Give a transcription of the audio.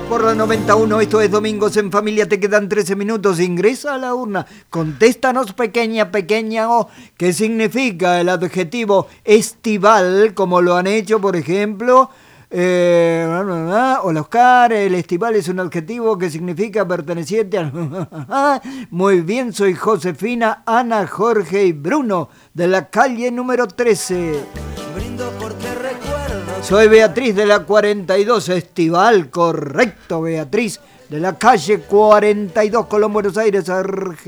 Por la 91, esto es Domingos en Familia, te quedan 13 minutos, ingresa a la urna, contéstanos pequeña, o qué significa el adjetivo estival, como lo han hecho, por ejemplo, hola Oscar, el estival es un adjetivo que significa perteneciente a... Muy bien, soy Josefina, Ana, Jorge y Bruno, de la calle número 13. Brindo porque recuerdo. Soy Beatriz de la 42, estival, correcto, Beatriz, de la calle 42, Colón, Buenos Aires, Argentina.